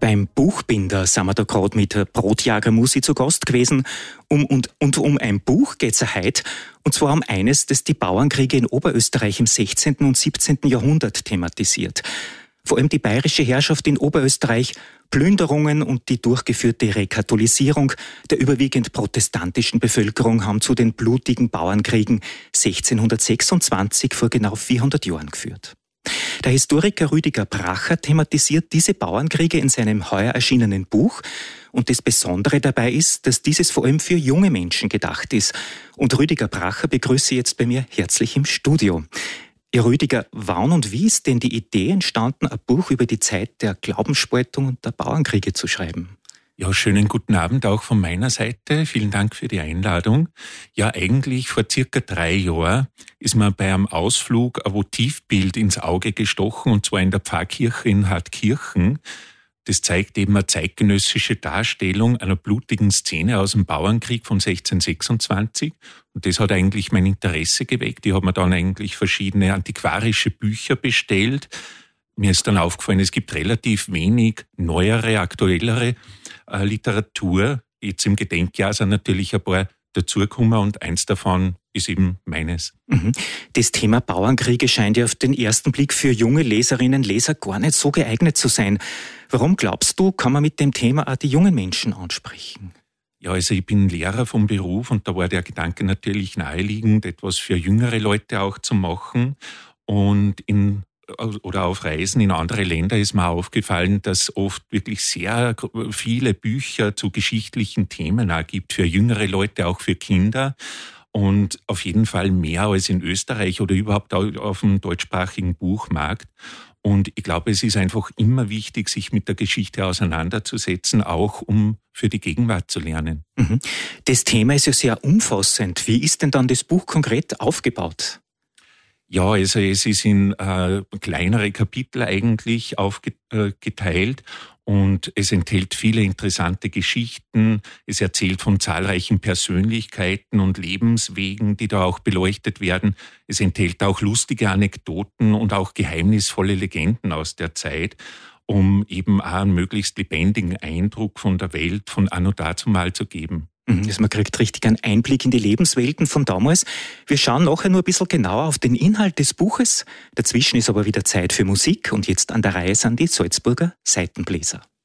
Beim Buchbinder sind wir da gerade mit der Brotjager-Musi zu Gast gewesen. Um ein Buch geht's ja heute. Und zwar um eines, das die Bauernkriege in Oberösterreich im 16. und 17. Jahrhundert thematisiert. Vor allem die bayerische Herrschaft in Oberösterreich, Plünderungen und die durchgeführte Rekatholisierung der überwiegend protestantischen Bevölkerung haben zu den blutigen Bauernkriegen 1626 vor genau 400 Jahren geführt. Der Historiker Rüdiger Bracher thematisiert diese Bauernkriege in seinem heuer erschienenen Buch. Und das Besondere dabei ist, dass dieses vor allem für junge Menschen gedacht ist. Und Rüdiger Bracher begrüße ich jetzt bei mir herzlich im Studio. Ja, Rüdiger, wann und wie ist denn die Idee entstanden, ein Buch über die Zeit der Glaubensspaltung und der Bauernkriege zu schreiben? Ja, schönen guten Abend auch von meiner Seite. Vielen Dank für die Einladung. Ja, eigentlich vor circa 3 Jahren ist mir bei einem Ausflug ein Votivbild ins Auge gestochen, und zwar in der Pfarrkirche in Hartkirchen. Das zeigt eben eine zeitgenössische Darstellung einer blutigen Szene aus dem Bauernkrieg von 1626. Und das hat eigentlich mein Interesse geweckt. Ich habe mir dann eigentlich verschiedene antiquarische Bücher bestellt. Mir ist dann aufgefallen, es gibt relativ wenig neuere, aktuellere Literatur. Jetzt im Gedenkjahr sind natürlich ein paar dazugekommen und eins davon ist eben meines. Das Thema Bauernkriege scheint ja auf den ersten Blick für junge Leserinnen und Leser gar nicht so geeignet zu sein. Warum glaubst du, kann man mit dem Thema auch die jungen Menschen ansprechen? Ja, also ich bin Lehrer vom Beruf und da war der Gedanke natürlich naheliegend, etwas für jüngere Leute auch zu machen. Und auf Reisen in andere Länder ist mir aufgefallen, dass oft wirklich sehr viele Bücher zu geschichtlichen Themen auch gibt, für jüngere Leute, auch für Kinder. Und auf jeden Fall mehr als in Österreich oder überhaupt auf dem deutschsprachigen Buchmarkt. Und ich glaube, es ist einfach immer wichtig, sich mit der Geschichte auseinanderzusetzen, auch um für die Gegenwart zu lernen. Das Thema ist ja sehr umfassend. Wie ist denn dann das Buch konkret aufgebaut? Ja, also es ist in kleinere Kapitel eigentlich aufgeteilt und es enthält viele interessante Geschichten. Es erzählt von zahlreichen Persönlichkeiten und Lebenswegen, die da auch beleuchtet werden. Es enthält auch lustige Anekdoten und auch geheimnisvolle Legenden aus der Zeit, um eben auch einen möglichst lebendigen Eindruck von der Welt von anno dazumal zu geben. Also man kriegt richtig einen Einblick in die Lebenswelten von damals. Wir schauen nachher nur ein bisschen genauer auf den Inhalt des Buches. Dazwischen ist aber wieder Zeit für Musik und jetzt an der Reihe sind die Salzburger Seitenbläser.